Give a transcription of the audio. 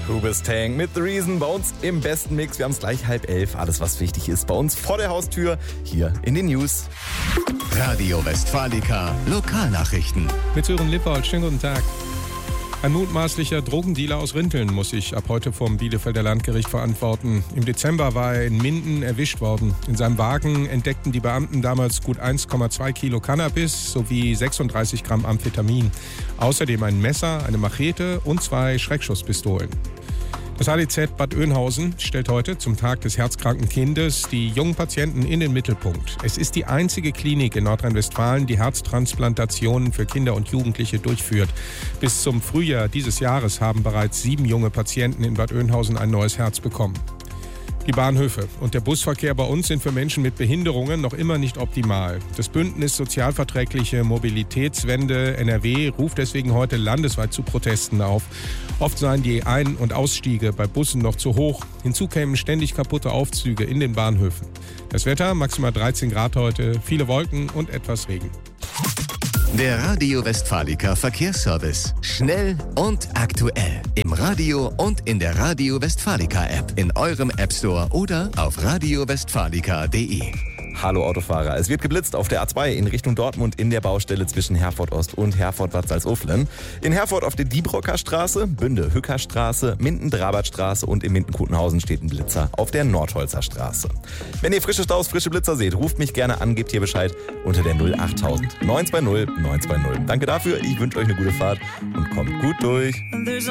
Hoobastank mit The Reason bei uns im besten Mix. Wir haben es gleich 10:30. Alles, was wichtig ist, bei uns vor der Haustür, hier in den News. Radio Westfalica Lokalnachrichten. Mit Sören Lippold, schönen guten Tag. Ein mutmaßlicher Drogendealer aus Rinteln muss sich ab heute vom Bielefelder Landgericht verantworten. Im Dezember war er in Minden erwischt worden. In seinem Wagen entdeckten die Beamten damals gut 1,2 Kilo Cannabis sowie 36 Gramm Amphetamin. Außerdem ein Messer, eine Machete und 2 Schreckschusspistolen. Das HDZ Bad Oeynhausen stellt heute zum Tag des herzkranken Kindes die jungen Patienten in den Mittelpunkt. Es ist die einzige Klinik in Nordrhein-Westfalen, die Herztransplantationen für Kinder und Jugendliche durchführt. Bis zum Frühjahr dieses Jahres haben bereits 7 junge Patienten in Bad Oeynhausen ein neues Herz bekommen. Die Bahnhöfe und der Busverkehr bei uns sind für Menschen mit Behinderungen noch immer nicht optimal. Das Bündnis Sozialverträgliche Mobilitätswende NRW ruft deswegen heute landesweit zu Protesten auf. Oft seien die Ein- und Ausstiege bei Bussen noch zu hoch. Hinzu kämen ständig kaputte Aufzüge in den Bahnhöfen. Das Wetter maximal 13 Grad heute, viele Wolken und etwas Regen. Der Radio Westfalica Verkehrsservice. Schnell und aktuell. Im Radio und in der Radio Westfalica App. In eurem App Store oder auf radiowestfalica.de. Hallo Autofahrer, es wird geblitzt auf der A2 in Richtung Dortmund in der Baustelle zwischen Herford Ost und Herford Bad Salzuflen. In Herford auf der Diebrocker Straße, Bünde-Hücker Straße, Minden-Drabertstraße und in Minden-Kutenhausen steht ein Blitzer auf der Nordholzer Straße. Wenn ihr frische Staus, frische Blitzer seht, ruft mich gerne an, gebt hier Bescheid unter der 08000 920 920. Danke dafür, ich wünsche euch eine gute Fahrt und kommt gut durch.